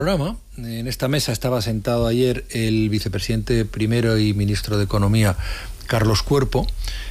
programa. En esta mesa estaba sentado ayer el vicepresidente primero y ministro de Economía, Carlos Cuerpo,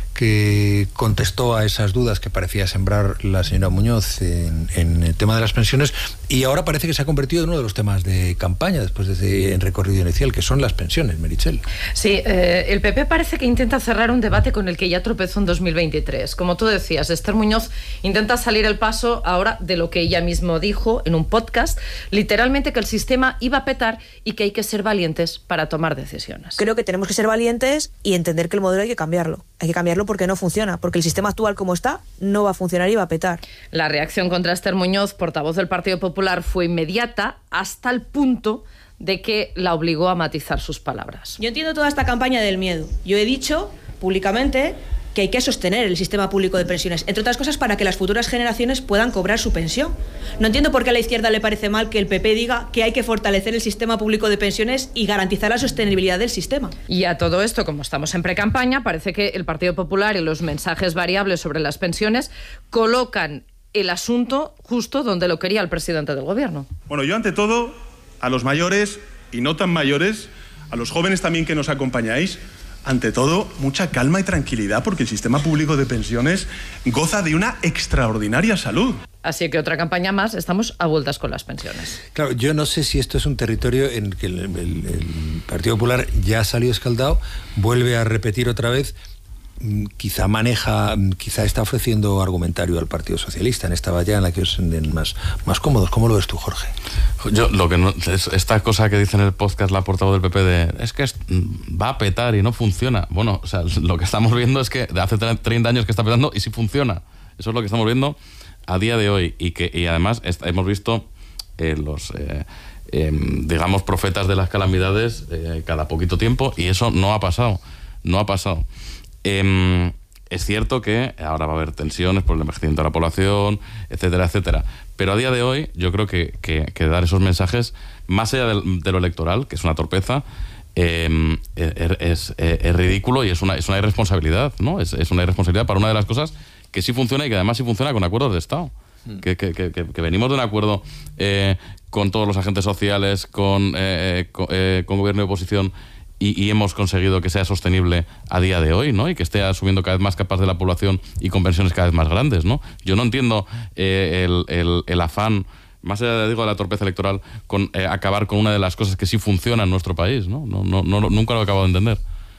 que contestó a esas dudas que parecía sembrar la señora Muñoz en el tema de las pensiones, y ahora parece que se ha convertido en uno de los temas de campaña después de ese recorrido inicial, que son las pensiones, Meritxell. Sí, el PP parece que intenta cerrar un debate con el que ya tropezó en 2023. Como tú decías, Esther Muñoz intenta salir al paso ahora de lo que ella misma dijo en un podcast, literalmente que el sistema iba a petar y que hay que ser valientes para tomar decisiones. Creo que tenemos que ser valientes y entender que el modelo hay que cambiarlo. Hay que cambiarlo porque no funciona, porque el sistema actual como está no va a funcionar y va a petar. La reacción contra Esther Muñoz, portavoz del Partido Popular, fue inmediata hasta el punto de que la obligó a matizar sus palabras. Yo entiendo toda esta campaña del miedo. Yo he dicho públicamente que hay que sostener el sistema público de pensiones, entre otras cosas para que las futuras generaciones puedan cobrar su pensión. No entiendo por qué a la izquierda le parece mal que el PP diga que hay que fortalecer el sistema público de pensiones y garantizar la sostenibilidad del sistema. Y a todo esto, como estamos en precampaña, parece que el Partido Popular y los mensajes variables sobre las pensiones colocan el asunto justo donde lo quería el presidente del gobierno. Bueno, yo ante todo, a los mayores y no tan mayores, a los jóvenes también que nos acompañáis, ante todo, mucha calma y tranquilidad, porque el sistema público de pensiones goza de una extraordinaria salud. Así que otra campaña más, estamos a vueltas con las pensiones. Claro, yo no sé si esto es un territorio en que el Partido Popular ya ha salido escaldado, vuelve a repetir otra vez. Quizá está ofreciendo argumentario al Partido Socialista en esta batalla en la que os sienten más cómodos. ¿Cómo lo ves tú, Jorge? Yo lo que no es esta cosa que dice en el podcast la portavoz del PP de es que va a petar y no funciona. Bueno, o sea, lo que estamos viendo es que de hace 30 años que está petando y sí funciona. Eso es lo que estamos viendo a día de hoy y además hemos visto los digamos profetas de las calamidades cada poquito tiempo y eso no ha pasado. Es cierto que ahora va a haber tensiones por el envejecimiento de la población, etcétera, etcétera. Pero a día de hoy yo creo que dar esos mensajes, más allá de lo electoral, que es una torpeza, es ridículo y es una irresponsabilidad, ¿no? Es una irresponsabilidad para una de las cosas que sí funciona y que además sí funciona con acuerdos de Estado. Que venimos de un acuerdo con todos los agentes sociales, con gobierno y oposición, y hemos conseguido que sea sostenible a día de hoy, ¿no? Y que esté asumiendo cada vez más capas de la población y con pensiones cada vez más grandes, ¿no? Yo no entiendo el afán, más allá de la torpeza electoral, con acabar con una de las cosas que sí funciona en nuestro país, ¿no? Nunca lo he acabado de entender.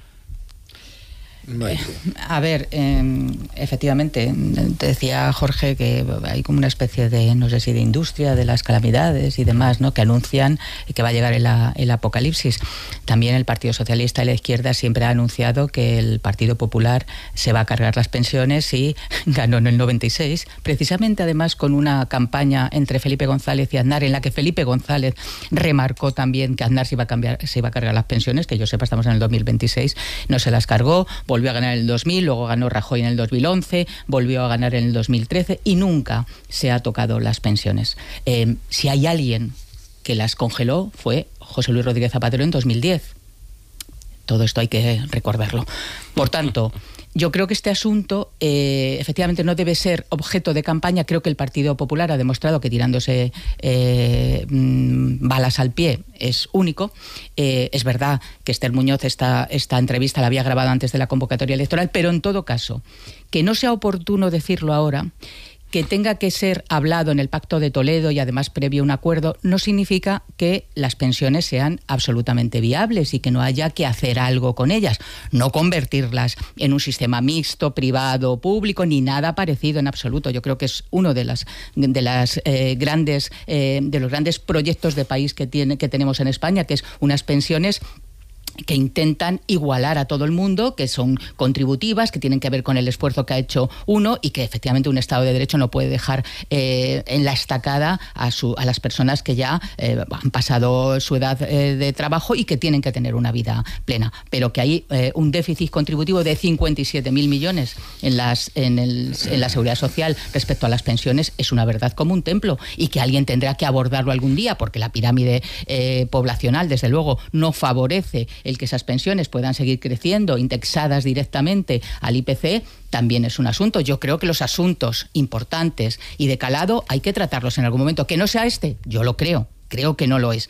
A ver, efectivamente, te decía Jorge que hay como una especie de, no sé si de industria de las calamidades y demás, ¿no? Que anuncian que va a llegar el apocalipsis. También el Partido Socialista y la izquierda siempre ha anunciado que el Partido Popular se va a cargar las pensiones y ganó en el 96, precisamente además con una campaña entre Felipe González y Aznar en la que Felipe González remarcó también que Aznar se iba a cargar las pensiones, que yo sepa estamos en el 2026, no se las cargó, volvió a ganar en el 2000, luego ganó Rajoy en el 2011, volvió a ganar en el 2013 y nunca se ha tocado las pensiones. Si hay alguien que las congeló fue José Luis Rodríguez Zapatero en 2010. Todo esto hay que recordarlo. Por tanto, yo creo que este asunto efectivamente no debe ser objeto de campaña. Creo que el Partido Popular ha demostrado que tirándose balas al pie es único. Es verdad que Esther Muñoz esta entrevista la había grabado antes de la convocatoria electoral, pero en todo caso, que no sea oportuno decirlo ahora, que tenga que ser hablado en el Pacto de Toledo y además previo un acuerdo, no significa que las pensiones sean absolutamente viables y que no haya que hacer algo con ellas. No convertirlas en un sistema mixto, privado, público, ni nada parecido en absoluto. Yo creo que es uno de los grandes proyectos de país que tenemos en España, que es unas pensiones que intentan igualar a todo el mundo, que son contributivas, que tienen que ver con el esfuerzo que ha hecho uno y que efectivamente un Estado de Derecho no puede dejar en la estacada a las personas que ya han pasado su edad de trabajo y que tienen que tener una vida plena. Pero que hay un déficit contributivo de 57.000 millones en la Seguridad Social respecto a las pensiones es una verdad como un templo y que alguien tendrá que abordarlo algún día porque la pirámide poblacional, desde luego, no favorece el que esas pensiones puedan seguir creciendo, indexadas directamente al IPC, también es un asunto. Yo creo que los asuntos importantes y de calado hay que tratarlos en algún momento. Que no sea este, yo lo creo, creo que no lo es.